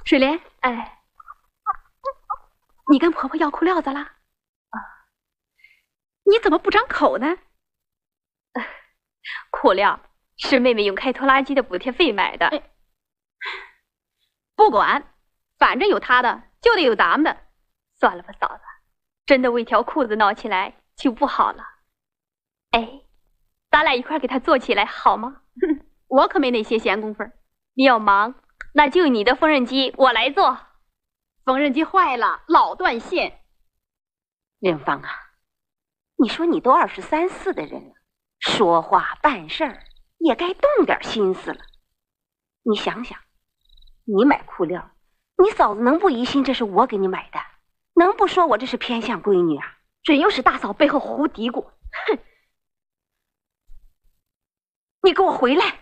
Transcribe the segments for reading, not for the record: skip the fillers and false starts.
水莲，哎，你跟婆婆要裤料子啦？你怎么不张口呢？ 裤料是妹妹用开拖拉机的补贴费买的。 不管，反正有她的就得有咱们的。 算了吧，嫂子，真的为条裤子闹起来就不好了。哎，咱俩一块给她做起来好吗？ 我可没那些闲工夫。 你要忙，那就你的缝纫机我来做。 缝纫机坏了，老断线。 任芳啊，你说你都23、24的人了，说话办事儿也该动点心思了。你想想，你买裤料，你嫂子能不疑心这是我给你买的？能不说我这是偏向闺女啊？ 准又是大嫂背后胡嘀咕。哼！ 你给我回来！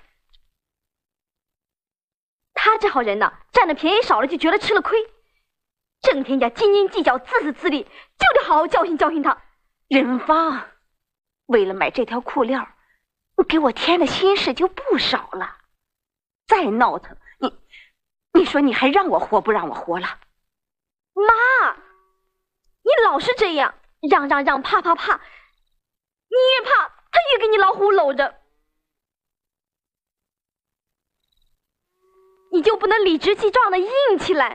他这号人呢，占的便宜少了就觉得吃了亏，整天家斤斤计较、自私自利，就得好好教训教训他。 任芳，为了买这条裤料，你给我添的心事就不少了。再闹腾，你说你还让我活不让我活了？ 妈，你老是这样，让，怕，你越怕，他越给你老虎搂着。你就不能理直气壮的硬起来？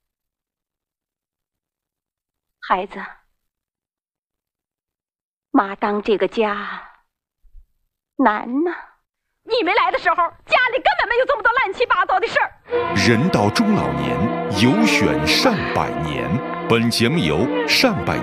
孩子，妈当这个家难呐。 你没来的时候，家里根本没有这么多乱七八糟的事儿。 人到中老年，有选上百年。本节目由上百